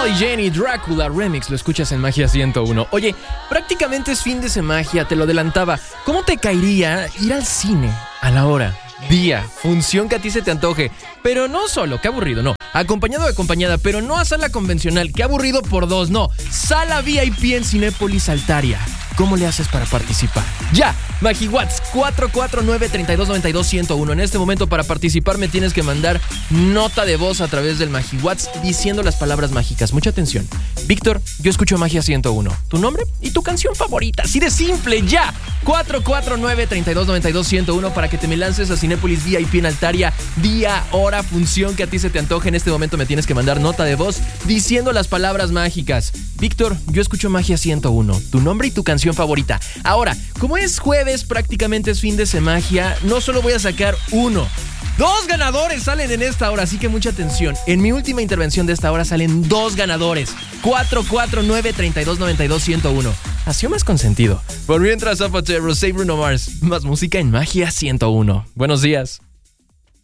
Molly Jenny, Drácula Remix, lo escuchas en Magia 101. Oye, prácticamente es fin de Magia, te lo adelantaba. ¿Cómo te caería ir al cine a la hora, día, función que a ti se te antoje? Pero no solo, qué aburrido, no. Acompañado o acompañada, pero no a sala convencional, qué aburrido por dos, no. Sala VIP en Cinépolis Altaria. ¿Cómo le haces para participar? ¡Ya! MagiWatts 449-3292-101. En este momento, para participar, me tienes que mandar nota de voz a través del MagiWatts diciendo las palabras mágicas. Mucha atención. Víctor, yo escucho Magia 101. ¿Tu nombre y tu canción favorita? Así de simple, ya. 449-3292-101 para que te me lances a Cinépolis VIP en Altaria. Día, hora, función que a ti se te antoje. En este momento me tienes que mandar nota de voz diciendo las palabras mágicas. Víctor, yo escucho Magia 101. Tu nombre y tu canción favorita. Ahora, como es jueves, prácticamente es fin de Magia, no solo voy a sacar uno. 2 ganadores salen en esta hora, así que mucha atención. En mi última intervención de esta hora salen 2 ganadores. 449-3292-101. Así o más consentido. Por mientras, Zapatero, Save Bruno Mars. Más música en Magia 101. Buenos días.